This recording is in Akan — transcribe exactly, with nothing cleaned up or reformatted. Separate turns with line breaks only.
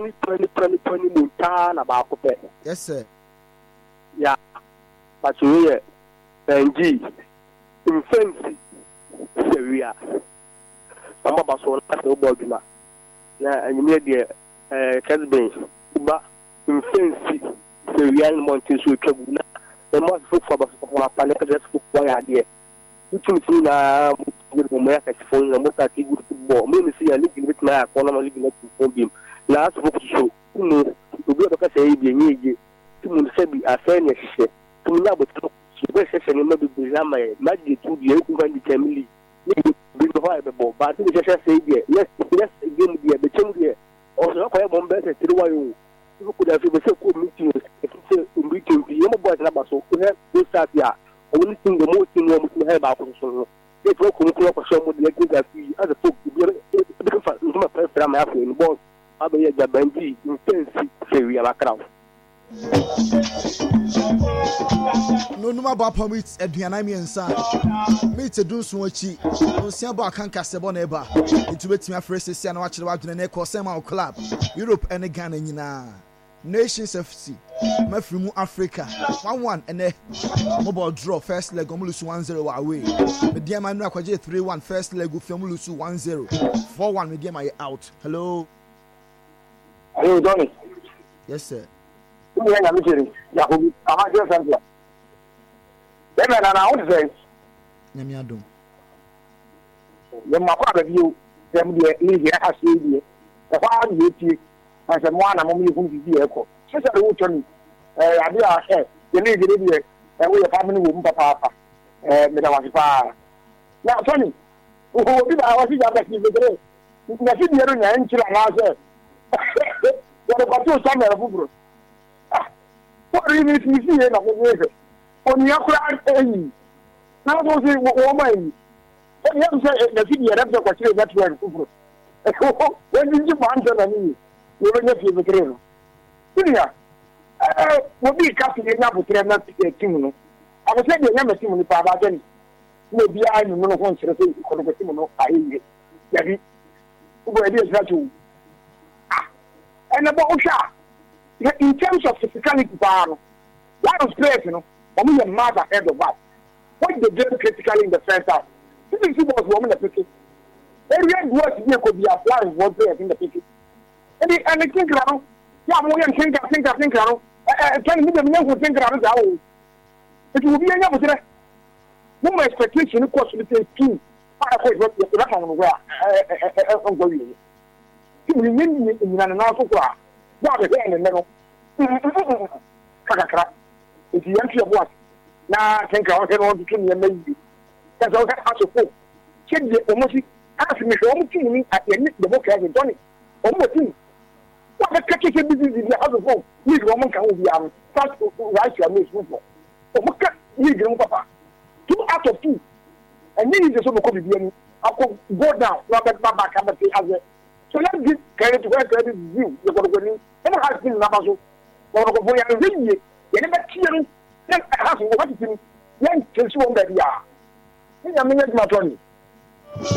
twenty twenty twenty twenty Montana back up.
Yes, sir.
Yeah, but you hear, and G, in fancy, Syria. Some of us will pass over Bima. Yeah, and you made the Casbane, but in fancy, Syria and Montes will come. The most book for the planet just book one idea. You can see now with America's phone and most I think good football. Maybe see a little bit now, one of the phone beam. Last book to show, you know, to be able to say, be to say, be a fair shit. To me, I would talk to the session in the Bizama, Magic to the Open family. Be viable, but I just say, yes, yes, again, the change here. Also, I have one better to the way you could have been so good meeting in between the young boys and so who have this stuff. Yeah, only thing the most thing we have about so they broke up for some of the things that we as a folk to be a different from my first time after in boss. I be a Benji in fancy area like crowd.
No, no, about permits at the Anamian meet a do so cheap. No, Samba can cast a boneba. It's with me, first, and watch the watch the neck or Samuel Club, Europe and Ghana in Nations F C, Mafrimu Africa, one one and a mobile draw, first leg, Omulus one zero away. The Diamond Nakwaje three one, first leg with Femulusu one zero, four one, with Diamond out. Hello.
Hello, Johnny.
Yes, sir.
I'm going to say, then I want to say,
Namiado.
The Mapa review, them the India has the one duty as a one among you who is the echo. Just a little Johnny. I do our head, the lady, and we are family with Papa, Medawasipa. Now, Tony, who will be our city of the the city and Chile answer. What about two summer of what do you need to see in the on your crowd? Now, was it woman? What you have said, the city of the question that's where when did you answer me? You will not be the train. Syria, will be captain enough with them not to get Timono. I was saying the number Timono Papa, then maybe I know no one should say, Timono, I hear you. Where it is that you. And about Shah. In terms of physicality, one of players, you know, only a mother head of that. What they did critically in the first half. This is was woman the picket. Every words here could be applied one player in the picket. And the and the think around, yeah, I'm going to think, I think, I think around. Can you the men who think around that? It will be enough to that. No more expectation, of course, with the team. I say what you're not on where I'm going. You remain in an awful crowd. Now the hand and metal. If you enter what? Now I think I want to kill me and maybe. That's all that has to go. Check the almost ask me for almost me at the end of the book as a Johnny. Almost thing. What the catch is in the other home. This woman can be um start to write your news with. Oh, what you do, Papa? Two out of two. And then you just want to be I'll go down, not back back as a. So let's give credit to where credit is due. You're going to go in. And I have been Namazo. Or go for your ring. You never kill. Then I have what is in. Then tell you what they are. I mean, it's not only.